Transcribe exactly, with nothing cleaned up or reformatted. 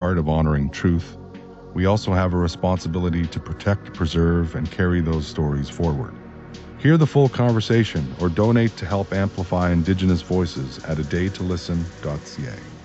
part of honoring truth, we also have a responsibility to protect, preserve, and carry those stories forward. Hear the full conversation or donate to help amplify Indigenous voices at a day to listen dot c a.